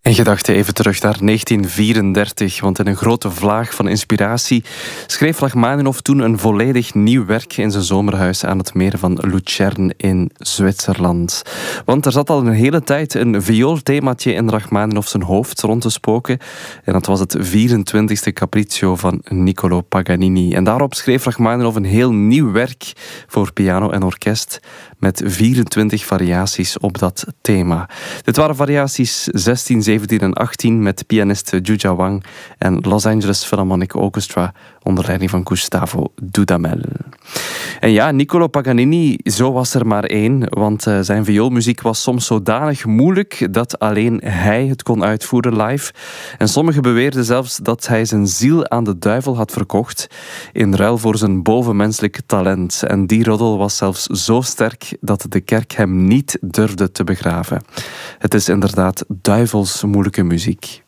In gedachten even terug naar 1934, want in een grote vlaag van inspiratie schreef Rachmaninoff toen een volledig nieuw werk in zijn zomerhuis aan het meer van Lucerne in Zwitserland. Want er zat al een hele tijd een vioolthemaatje in Rachmaninoff zijn hoofd rond te spoken. En dat was het 24e capriccio van Niccolò Paganini. En daarop schreef Rachmaninoff een heel nieuw werk voor piano en orkest met 24 variaties op dat thema. Dit waren variaties 16, 17 en 18 met pianist Juja Wang en Los Angeles Philharmonic Orchestra onder leiding van Gustavo Dudamel. En ja, Niccolò Paganini, zo was er maar één, want zijn vioolmuziek was soms zodanig moeilijk dat alleen hij het kon uitvoeren live. En sommigen beweerden zelfs dat hij zijn ziel aan de duivel had verkocht in ruil voor zijn bovenmenselijk talent. En die roddel was zelfs zo sterk dat de kerk hem niet durfde te begraven. Het is inderdaad duivels moeilijke muziek.